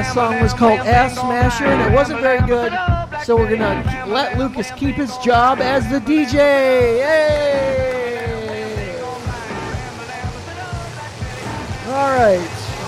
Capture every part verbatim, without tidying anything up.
last song was called Ass Smasher, and it wasn't very good, so we're going to let Lucas keep his job as the D J. Yay! All right.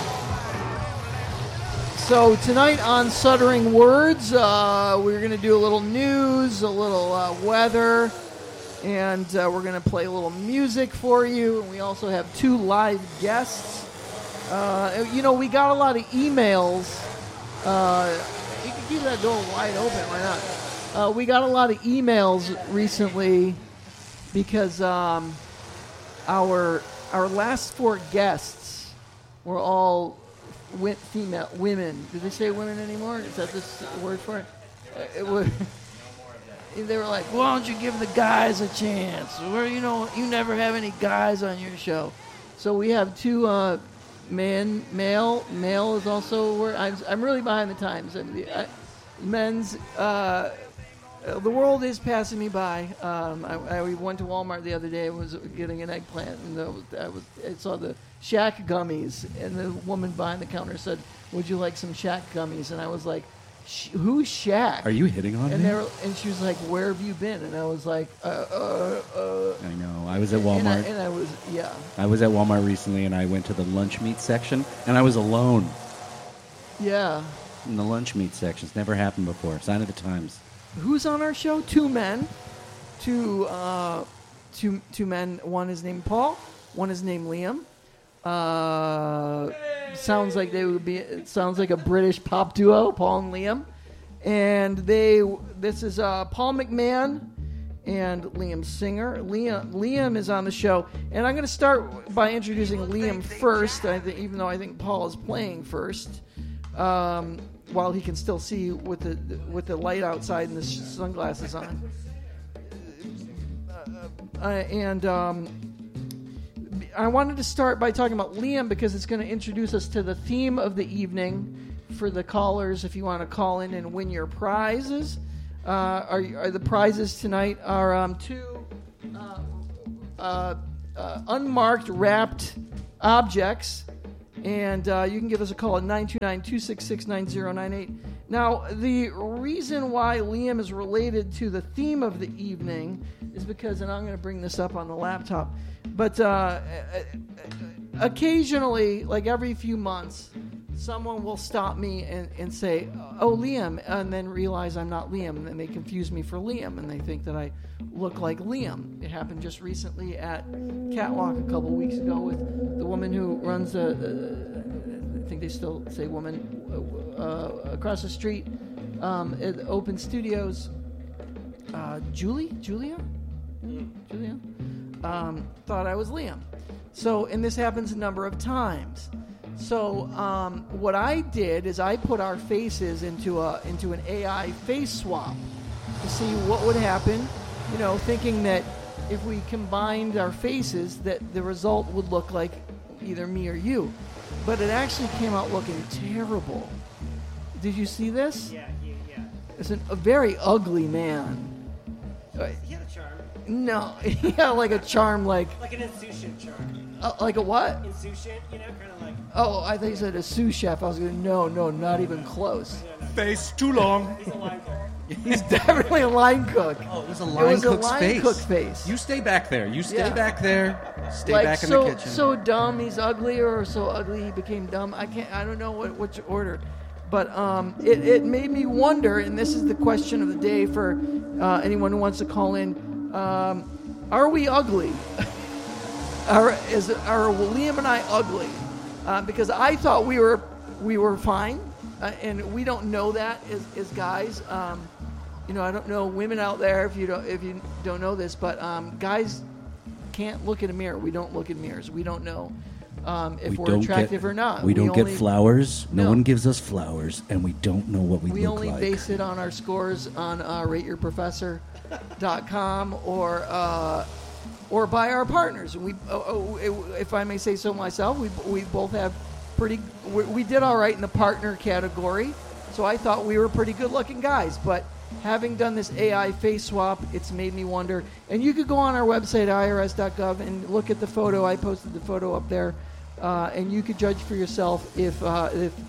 So tonight on Suttering Words, uh, we're going to do a little news, a little uh, weather, and uh, we're going to play a little music for you. And we also have two live guests. Uh, you know, we got a lot of emails. Uh, you can keep that door wide open, why not? Uh, we got a lot of emails recently because um, our our last four guests were all wi- female women. Do they say women anymore? Is that this word for it? Uh, it was. They were like, "Why don't you give the guys a chance? Where you know you never have any guys on your show." So we have two. Uh, Man, male, male is also where I'm. I'm really behind the times. I mean, I, men's, uh, the world is passing me by. Um, I, I went to Walmart the other day and was getting an eggplant, and the, I was I saw the Shack gummies, and the woman behind the counter said, "Would you like some Shack gummies?" And I was like, "Who's Shack? Are you hitting on and me?" They were, and she was like, "Where have you been?" And I was like, uh, uh, uh. I know. I was at Walmart. And I, and I was, yeah. I was at Walmart recently, and I went to the lunch meat section, and I was alone. Yeah. In the lunch meat section. It's never happened before. Sign of the times. Who's on our show? Two men. Two, uh, two, two men. One is named Paul. One is named Liam. Uh, sounds like they would be. It sounds like a British pop duo, Paul and Liam. And they. This is uh, Paul McMahon and Liam Singer. Liam Liam is on the show, and I'm going to start by introducing Liam first. I think, even though I think Paul is playing first, um, while he can still see with the with the light outside and the sunglasses on. Uh, and um, I wanted to start by talking about Liam because it's going to introduce us to the theme of the evening for the callers. If you want to call in and win your prizes. Uh, are, are the prizes tonight are um, two uh, uh, uh, unmarked wrapped objects, and uh, you can give us a call at nine two nine, two six six, nine zero nine eight. Now, the reason why Liam is related to the theme of the evening is because, and I'm going to bring this up on the laptop, but uh, occasionally, like every few months, someone will stop me and, and say, "Oh, Liam," and then realize I'm not Liam, and then they confuse me for Liam, and they think that I look like Liam. It happened just recently at Catwalk a couple weeks ago with the woman who runs the, uh, I think they still say woman, uh, across the street um, at Open Studios. Uh, Julie? Julia? Julia? Um, thought I was Liam. So, and this happens a number of times. So um, what I did is I put our faces into a into an A I face swap to see what would happen, you know, thinking that if we combined our faces that the result would look like either me or you. But it actually came out looking terrible. Did you see this? Yeah, yeah, yeah. It's an, a very ugly man. He had a charm. No, yeah, like a charm, like... Like an insouciant charm. Uh, like a what? Insouciant, you know, kind of like... Oh, I thought you said a sous chef. I was going, no, no, not even close. Face too long. He's a line cook. He's definitely a line cook. Oh, it was a It line was a cook's line face. cook face. You stay back there. You stay Yeah. back there. Stay like back in so, the kitchen. so dumb he's ugly, or so ugly he became dumb. I can't. I don't know what which order, but um, it it made me wonder. And this is the question of the day for uh, anyone who wants to call in. Um, are we ugly? are is are Liam and I ugly? Uh, because I thought we were we were fine, uh, and we don't know that as, as guys. Um, you know, I don't know women out there if you don't if you don't know this, but um, guys can't look in a mirror. We don't look in mirrors. We don't know um, if we we're don't attractive get, or not. We, we don't only, get flowers. No, No. one gives us flowers, and we don't know what we, We look only like. base it on our scores on uh, rate your professor dot com or uh, or by our partners. We, oh, oh, if I may say so myself, we we both have pretty. We, we did all right in the partner category, so I thought we were pretty good-looking guys. But having done this A I face swap, it's made me wonder. And you could go on our website, I R S dot gov, and look at the photo. I posted the photo up there, uh, and you could judge for yourself if uh, if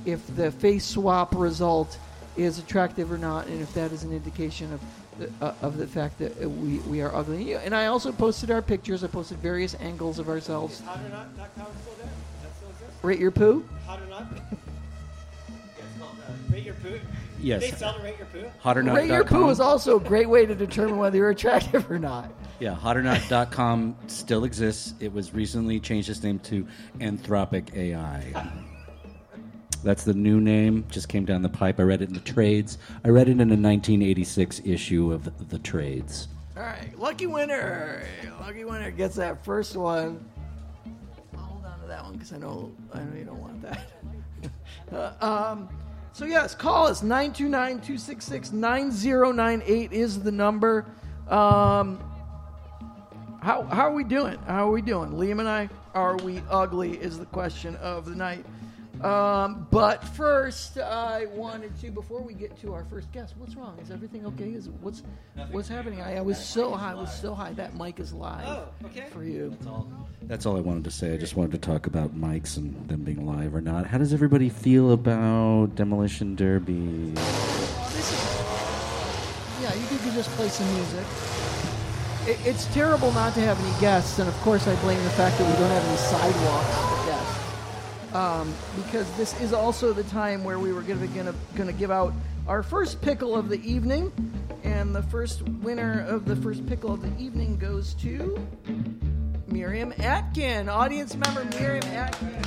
if the face swap result is attractive or not, and if that is an indication of the, uh, of the fact that uh, we, we are ugly. And I also posted our pictures. I posted various angles of ourselves. Is hot or not dot com still there? That still exists? Rate your poo. Hot or not? Yeah, it's called uh, Rate Your Poo. Yes. They sell to Rate Your Poo. hot or not Rate your poo is also a great way to determine whether you're attractive or not. Yeah, hot or not dot com still exists. It was recently changed its name to Anthropic A I. That's the new name. Just came down the pipe. I read it in the trades. I read it in a nineteen eighty-six issue of the trades. All right, lucky winner. Lucky winner gets that first one. I'll hold on to that one because I know I know you don't want that. uh, um, so yes, call us nine two nine, two six six, nine zero nine eight is the number. Um, how how are we doing? How are we doing? Liam and I, are we ugly? Is the question of the night. Um, but first, I wanted to, before we get to our first guest, what's wrong? Is everything okay? Is what's what's happening? I, I was so high. I was so high. That mic is live Oh, okay. for you. That's all. That's all I wanted to say. I just wanted to talk about mics and them being live or not. How does everybody feel about Demolition Derby? This is, yeah, you could, could just play some music. It, it's terrible not to have any guests, and of course, I blame the fact that we don't have any sidewalks for guests. Um, because this is also the time where we were going to give out our first pickle of the evening, and the first winner of the first pickle of the evening goes to Miriam Atkin, audience member Miriam Atkin.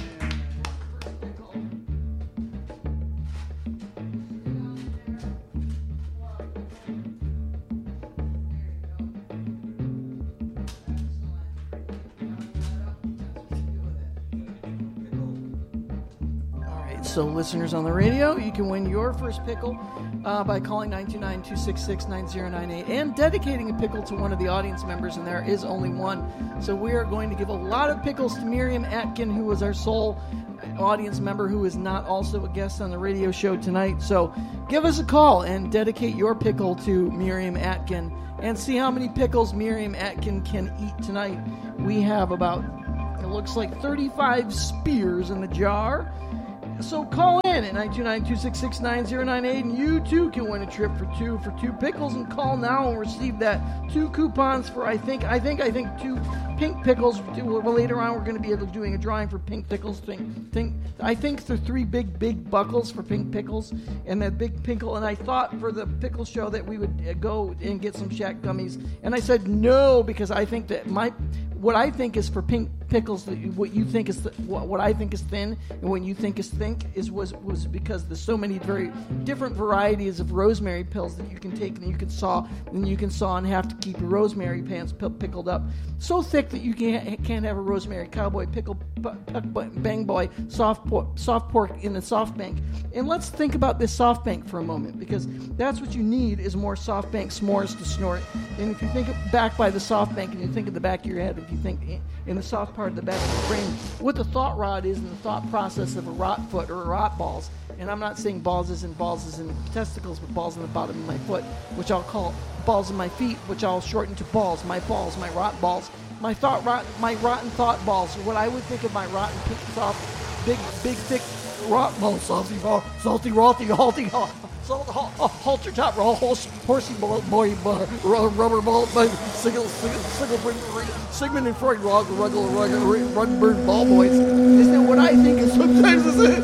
So listeners on the radio, you can win your first pickle uh, by calling nine two nine, two six six, nine zero nine eight and dedicating a pickle to one of the audience members, and there is only one. So we are going to give a lot of pickles to Miriam Atkin, who was our sole audience member who is not also a guest on the radio show tonight. So give us a call and dedicate your pickle to Miriam Atkin and see how many pickles Miriam Atkin can eat tonight. We have about, it looks like thirty-five spears in the jar. So call in at nine two nine, two six six, nine zero nine eight, and you too can win a trip for two for two pickles. And call now and receive that two coupons for I think I think I think two pink pickles. Well, later on we're going to be able to doing a drawing for pink pickles. Think think I think the three big big buckles for pink pickles and that big pickle. And I thought for the pickle show that we would go and get some Shack gummies, and I said no because I think that my what I think is for pink pickles, what you think is th- what, what I think is thin, and what you think is thick is was was because there's so many very different varieties of rosemary pills that you can take and you can saw and you can saw and have to keep your rosemary pants p- pickled up so thick that you can't can't have a rosemary cowboy pickle p- p- bang boy soft pork, soft pork in a soft bank. And let's think about this soft bank for a moment, because that's what you need is more soft bank s'mores to snort. And if you think back by the soft bank and you think of the back of your head, if you think in the soft part of the back of your brain, what the thought rod is and the thought process of a rot foot or a rot balls. And I'm not saying balls as in balls as in testicles, but balls in the bottom of my foot, which I'll call balls in my feet, which I'll shorten to balls, my balls, my rot balls, my thought rot, my rotten thought balls. What I would think of my rotten, pink, soft, big, big, thick rot balls, salty, salty, rotty, halty, salt, halter top, horsey boy, boy, rubber ball, single, single, single, Sigmund and Freud, Ruggle, Ruggle, Ruggle, Ruddenberg ball boys. Is that what I think is sometimes is it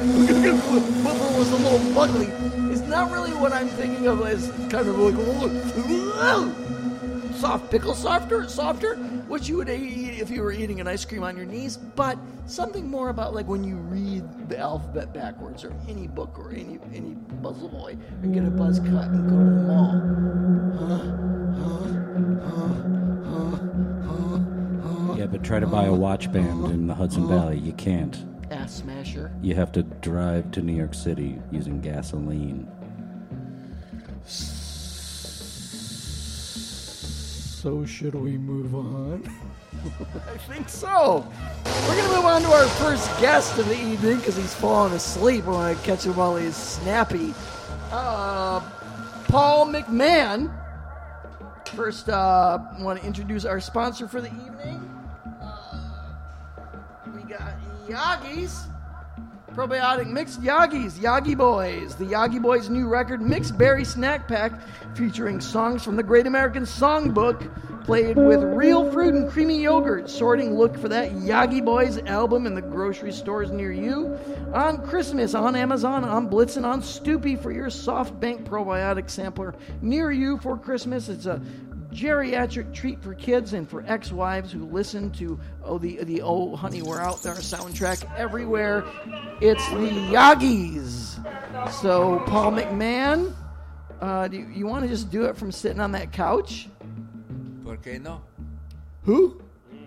was a little ugly? It's not really what I'm thinking of as kind of like soft pickle, softer, softer. What you would eat if you were eating an ice cream on your knees, but something more about like when you read the alphabet backwards, or any book, or any any puzzle boy, or get a buzz cut and go to the mall. Huh? Huh? Huh? Huh? Yeah, but try to buy a watch band in the Hudson Valley. You can't. Ass smasher. You have to drive to New York City using gasoline. So should we move on? I think so. We're going to move on to our first guest of the evening because he's falling asleep. We're going to catch him while he's snappy. Uh, Paul McMahon. First, uh, I want to introduce our sponsor for the evening. Uh, we got Yagi's. Probiotic Mixed Yagis, Yagi Boys. The Yagi Boys' new record, Mixed Berry Snack Pack, featuring songs from the Great American Songbook, played with real fruit and creamy yogurt. Sorting, look for that Yagi Boys album in the grocery stores near you. On Christmas, on Amazon, on Blitzen, on Stoopy for your SoftBank Probiotic sampler near you for Christmas. It's a geriatric treat for kids and for ex-wives who listen to oh the the oh honey we're out there soundtrack everywhere. It's the Yagis. So Paul McMahon, uh, do you, you want to just do it from sitting on that couch? ¿Por qué no? Who?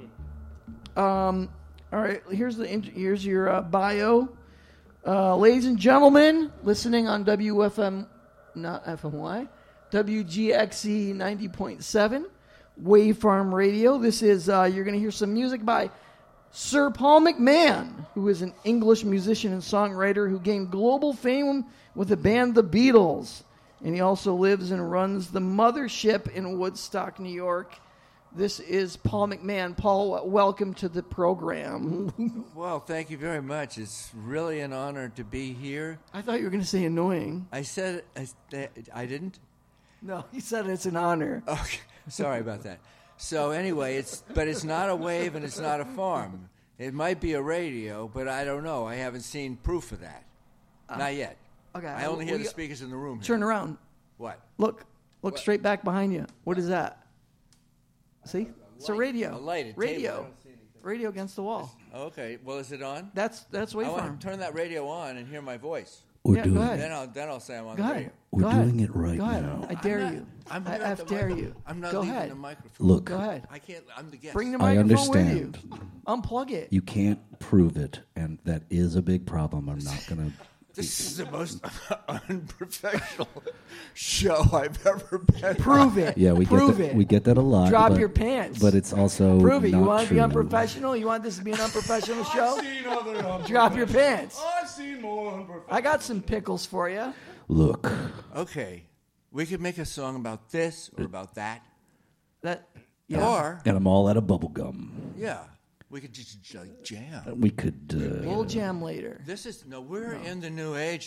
Um. All right. Here's the here's your uh, bio, uh, ladies and gentlemen, listening on W F M, not F M Y. W G X E ninety point seven, Wave Farm Radio. This is, uh, you're going to hear some music by Sir Paul McMahon, who is an English musician and songwriter who gained global fame with the band The Beatles. And he also lives and runs the Mothership in Woodstock, New York. This is Paul McMahon. Paul, welcome to the program. Well, thank you very much. It's really an honor to be here. I thought you were going to say annoying. I said I, I didn't? No, he said it's an honor. Okay, sorry about that. So anyway, it's but it's not a wave and it's not a farm. It might be a radio, but I don't know. I haven't seen proof of that. Uh, not yet. Okay. I only hear we, the speakers in the room. Turn here. around. What? Look. Look What? straight back behind you. What is that? See? It's a radio. A lighted radio. table. I don't see anything. Radio against the wall. Okay. Well, is it on? That's that's I Wave want Farm. to turn that radio on and hear my voice. We're Yeah, doing go ahead. Then I'll then I'll say I'm on Go the ahead. radio. We're Go ahead. doing it right Go ahead. now. I dare I'm not- you. I'm I, here I at the dare micro- you. I'm not Go leaving ahead. the microphone. Look, Go ahead. I can't. I'm the guest. Bring the I microphone with you. understand. Unplug it. You can't prove it, and that is a big problem. I'm not going to. This is the most unprofessional show I've ever been. Prove it. Yeah, we Prove get that. it. We get that a lot. Drop but, your pants. But it's also Prove it. not You want to true. be unprofessional? You want this to be an unprofessional show? Seen other unprofessional- Drop your pants. I've seen more unprofessional. I got some pickles for you. Look, Okay, we could make a song about this or about that, That. Yeah. or and I'm all out of bubble gum. yeah, we could just like jam. We could. Uh, We'll jam later. This is no. We're in the new age